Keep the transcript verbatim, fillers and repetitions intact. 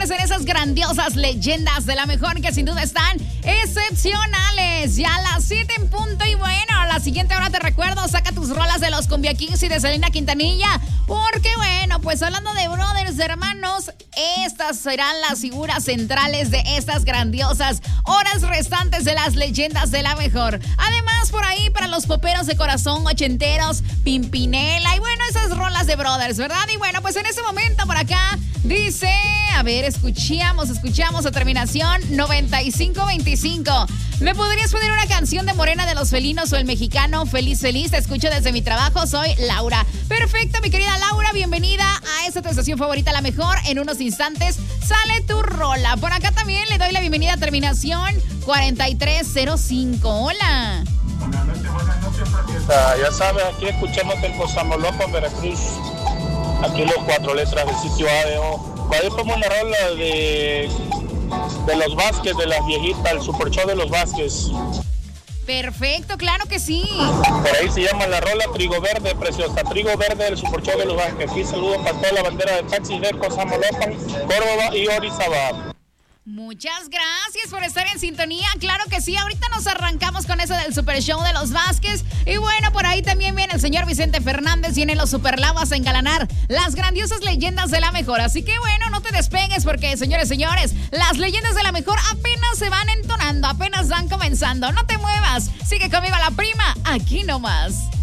pues en esas grandiosas leyendas de la mejor que sin duda están excepcionales. Ya a las siete en punto y bueno, a la siguiente hora te recuerdo, saca tus rolas de los Cumbia Kings y de Selena Quintanilla. Porque bueno, pues hablando de brothers, de hermanos, estas serán las figuras centrales de estas grandiosas horas restantes de las leyendas de la mejor. Además, por ahí para los poperos de corazón ochenteros, Pimpinela y bueno, esas rolas de brothers, ¿verdad? Y bueno, pues en ese momento por acá dice, a ver, escuchamos, escuchamos a terminación noventa y cinco veinticinco. ¿Me podrías poner una canción de Morena de los Felinos o el mexicano Feliz Feliz? Te escucho desde mi trabajo, soy Laura. Perfecto, mi querida Laura, bienvenida a esta tu estación favorita, La Mejor. En unos instantes sale tu rola. Por acá también le doy la bienvenida a terminación cuarenta y tres cero cinco. Hola. Buenas noches, buenas noches, Francesa. Ya sabes, aquí escuchamos el Pozamolón, Veracruz. Aquí los cuatro letras del sitio A D O. Ahí ponemos la rola de, de los Vázquez, de las viejitas, el super show de los Vázquez. Perfecto, claro que sí. Por ahí se llama la rola Trigo Verde, preciosa. Trigo Verde del super show de los Vázquez. Aquí saludos para toda la bandera de taxis de Pozamolón, Córdoba y Orizaba. Muchas gracias por estar en sintonía. Claro que sí, ahorita nos arrancamos con eso del Super Show de los Vázquez. Y bueno, por ahí también viene el señor Vicente Fernández. Vienen los Superlavas a engalanar las grandiosas leyendas de la mejor. Así que bueno, no te despegues porque, señores, señores, las leyendas de la mejor apenas se van entonando, apenas van comenzando. No te muevas, sigue conmigo la prima, aquí nomás.